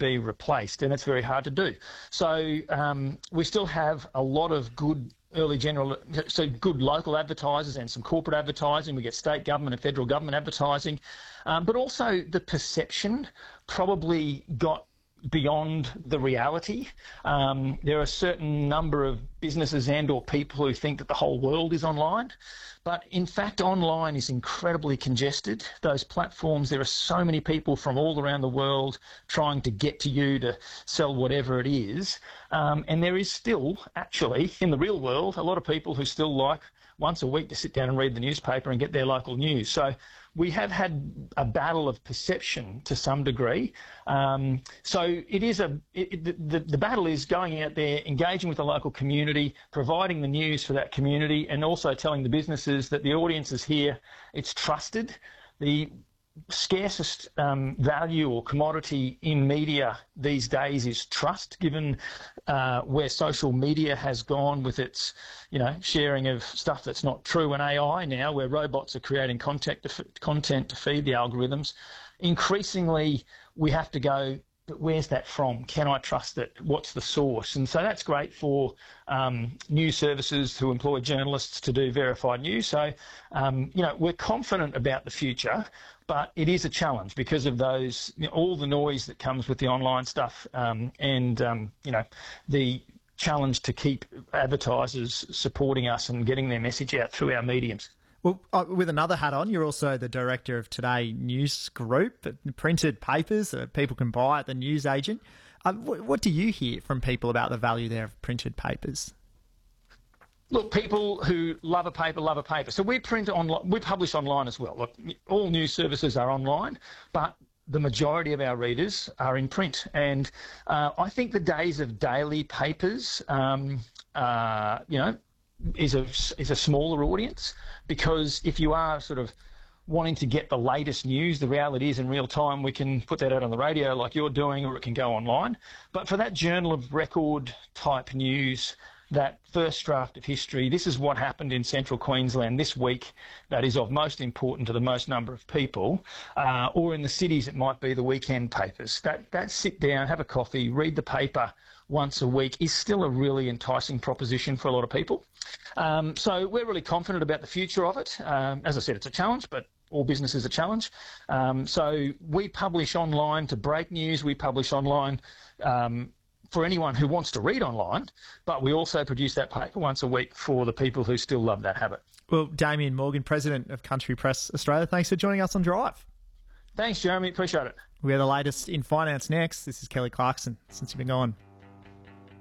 be replaced, and it's very hard to do. So we still have a lot of good good local advertisers and some corporate advertising. We get state government and federal government advertising, but also the perception probably got beyond the reality. There are a certain number of businesses and or people who think that the whole world is online, but in fact online is incredibly congested. Those platforms, there are so many people from all around the world trying to get to you to sell whatever it is, and there is still actually in the real world a lot of people who still like once a week to sit down and read the newspaper and get their local news. So we have had a battle of perception to some degree. So it is the battle is going out there, engaging with the local community, providing the news for that community, and also telling the businesses that the audience is here, it's trusted. The scarcest value or commodity in media these days is trust, given where social media has gone with its sharing of stuff that's not true, and AI now where robots are creating content to feed the algorithms. Increasingly we have to go, but where's that from? Can I trust it? What's the source? And so that's great for news services who employ journalists to do verified news. So, we're confident about the future, but it is a challenge because of those, all the noise that comes with the online stuff, and the challenge to keep advertisers supporting us and getting their message out through our mediums. Well, with another hat on, you're also the director of Today News Group, printed papers that people can buy at the newsagent. What do you hear from people about the value there of printed papers? Look, people who love a paper love a paper. So we print online, we publish online as well. Look, all news services are online, but the majority of our readers are in print. And I think the days of daily papers, is a smaller audience, because if you are sort of wanting to get the latest news, the reality is in real time we can put that out on the radio like you're doing, or it can go online. But for that journal of record type news, that first draft of history, this is what happened in central Queensland this week, that is of most importance to the most number of people, or in the cities it might be the weekend papers. That sit down, have a coffee, read the paper once a week is still a really enticing proposition for a lot of people. So we're really confident about the future of it. As I said, it's a challenge, but all business is a challenge. So we publish online to break news. We publish online for anyone who wants to read online, but we also produce that paper once a week for the people who still love that habit. Well, Damien Morgan, President of Country Press Australia, thanks for joining us on Drive. Thanks, Jeremy. Appreciate it. We have the latest in finance next. This is Kelly Clarkson, Since You've Been Gone.